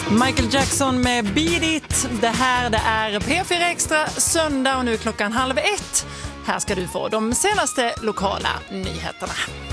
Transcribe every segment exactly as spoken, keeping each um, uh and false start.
Michael Jackson med Beat It. Det här det är P fyra Extra söndag och nu är klockan halv ett. Här ska du få de senaste lokala nyheterna.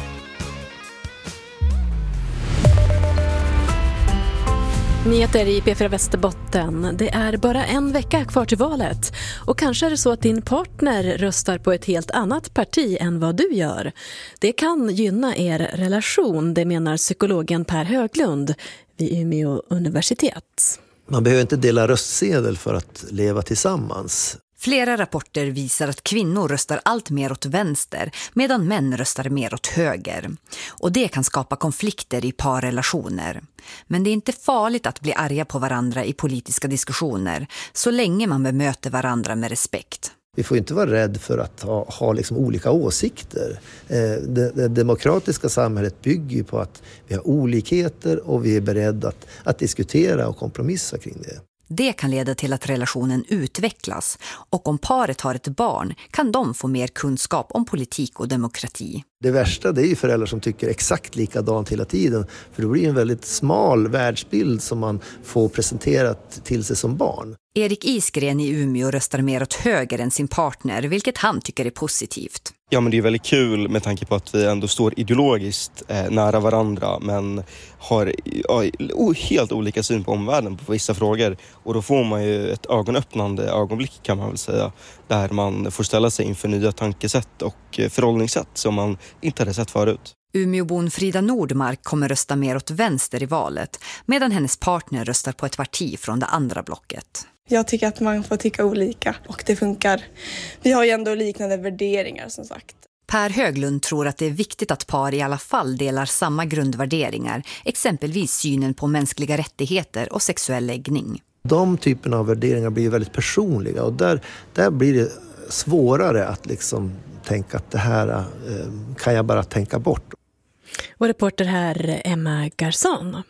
Nyheter i P fyra Västerbotten. Det är bara en vecka kvar till valet. Och kanske är det så att din partner röstar på ett helt annat parti än vad du gör. Det kan gynna er relation, det menar psykologen Per Höglund vid Umeå universitet. Man behöver inte dela röstsedel för att leva tillsammans. Flera rapporter visar att kvinnor röstar allt mer åt vänster medan män röstar mer åt höger. Och det kan skapa konflikter i parrelationer. Men det är inte farligt att bli arga på varandra i politiska diskussioner så länge man bemöter varandra med respekt. Vi får inte vara rädd för att ha, ha liksom olika åsikter. Eh, det, det demokratiska samhället bygger på att vi har olikheter och vi är beredda att, att diskutera och kompromissa kring det. Det kan leda till att relationen utvecklas och om paret har ett barn kan de få mer kunskap om politik och demokrati. Det värsta det är ju föräldrar som tycker exakt likadant hela tiden för det blir en väldigt smal världsbild som man får presenterat till sig som barn. Erik Isgren i Umeå röstar mer åt höger än sin partner, vilket han tycker är positivt. Ja, men det är väldigt kul med tanke på att vi ändå står ideologiskt eh, nära varandra men har ja, helt olika syn på omvärlden på vissa frågor. Och då får man ju ett ögonöppnande ögonblick kan man väl säga, där man får ställa sig inför nya tankesätt och förhållningssätt som man inte hade sett förut. Umeåbon Frida Nordmark kommer rösta mer åt vänster i valet medan hennes partner röstar på ett parti från det andra blocket. Jag tycker att man får tycka olika och det funkar. Vi har ju ändå liknande värderingar som sagt. Per Höglund tror att det är viktigt att par i alla fall delar samma grundvärderingar, exempelvis synen på mänskliga rättigheter och sexuell läggning. De typerna av värderingar blir väldigt personliga och där, där blir det svårare att liksom tänka att det här eh, kan jag bara tänka bort. Och reporter här Emma Garson.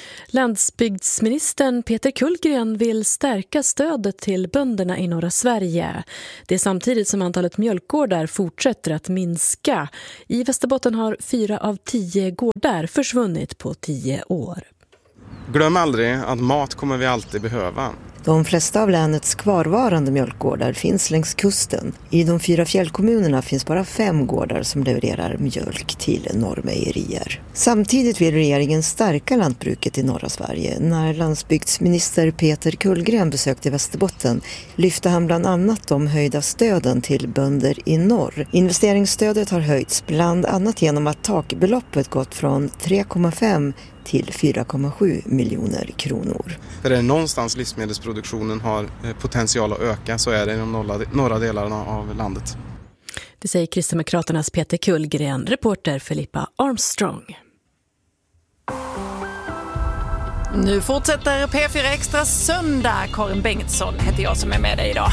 Landsbygdsministern Peter Kullgren vill stärka stödet till bönderna i norra Sverige. Det är samtidigt som antalet mjölkgårdar fortsätter att minska. I Västerbotten har fyra av tio gårdar försvunnit på tio år. Glöm aldrig att mat kommer vi alltid behöva. De flesta av länets kvarvarande mjölkgårdar finns längs kusten. I de fyra fjällkommunerna finns bara fem gårdar som levererar mjölk till norrmejerier. Samtidigt vill regeringen stärka lantbruket i norra Sverige. När landsbygdsminister Peter Kullgren besökte Västerbotten lyfte han bland annat de höjda stöden till bönder i norr. Investeringsstödet har höjts bland annat genom att takbeloppet gått från tre komma fem till fyra komma sju miljoner kronor. Där det är någonstans livsmedelsproduktionen har potential att öka så är det i de norra, norra delarna av landet. Det säger Kristdemokraternas Peter Kullgren, reporter Filippa Armstrong. Nu fortsätter P fyra Extra söndag. Karin Bengtsson heter jag som är med dig idag.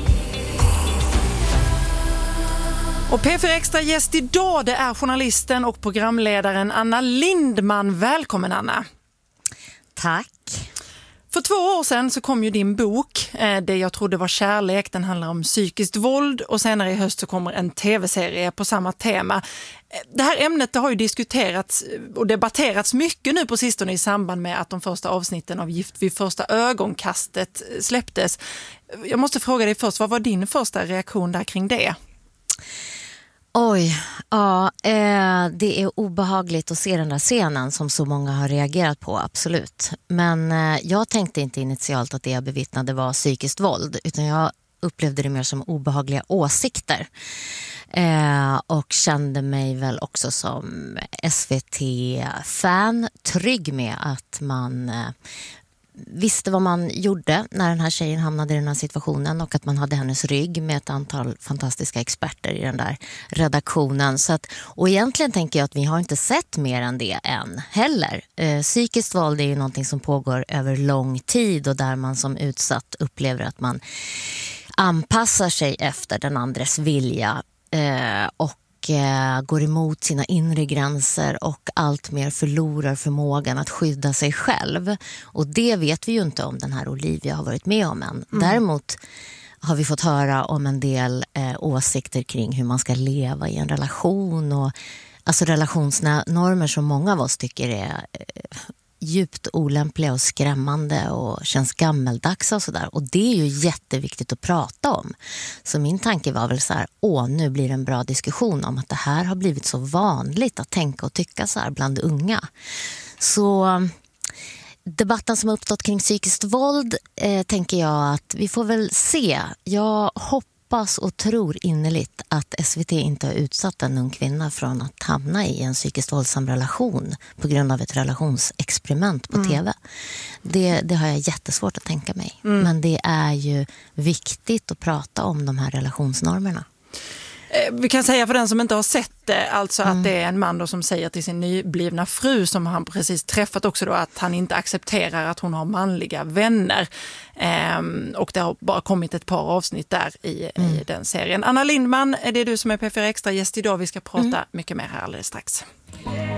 Och P fyra Extra gäst idag det är journalisten och programledaren Anna Lindman. Välkommen Anna. Tack. För två år sedan så kom ju din bok, Det jag trodde var kärlek. Den handlar om psykiskt våld och senare i höst så kommer en tv-serie på samma tema. Det här ämnet det har ju diskuterats och debatterats mycket nu på sistone i samband med att de första avsnitten av Gift vid första ögonkastet släpptes. Jag måste fråga dig först, vad var din första reaktion där kring det? Oj, ja, eh, det är obehagligt att se den där scenen som så många har reagerat på, absolut. Men eh, jag tänkte inte initialt att det jag bevittnade var psykiskt våld, utan jag upplevde det mer som obehagliga åsikter. Eh, och kände mig väl också som S V T-fan trygg med att man... Eh, visste vad man gjorde när den här tjejen hamnade i den här situationen och att man hade hennes rygg med ett antal fantastiska experter i den där redaktionen. Så att, och egentligen tänker jag att vi har inte sett mer än det än heller. Eh, psykiskt våld är ju någonting som pågår över lång tid och där man som utsatt upplever att man anpassar sig efter den andres vilja eh, och går emot sina inre gränser och allt mer förlorar förmågan att skydda sig själv. Och det vet vi ju inte om den här Olivia har varit med om än. Mm. Däremot har vi fått höra om en del eh, åsikter kring hur man ska leva i en relation och alltså relationsnormer som många av oss tycker är eh, djupt olämpliga och skrämmande och känns gammeldags och sådär. Och det är ju jätteviktigt att prata om. Så min tanke var väl så här, åh, nu blir det en bra diskussion om att det här har blivit så vanligt att tänka och tycka så här bland unga. Så debatten som har uppstått kring psykiskt våld eh, tänker jag att vi får väl se. Jag hoppas och tror innerligt att S V T inte har utsatt en ung kvinna från att hamna i en psykiskt våldsam relation på grund av ett relationsexperiment på mm. tv. Det, det har jag jättesvårt att tänka mig. Mm. Men det är ju viktigt att prata om de här relationsnormerna. Vi kan säga för den som inte har sett det, alltså Mm. att det är en man då som säger till sin nyblivna fru som han precis träffat också då, att han inte accepterar att hon har manliga vänner. Ehm, och det har bara kommit ett par avsnitt där i, mm. i den serien. Anna Lindman, det är du som är P fyra Extra gäst idag. Vi ska prata mm. mycket mer här alldeles strax.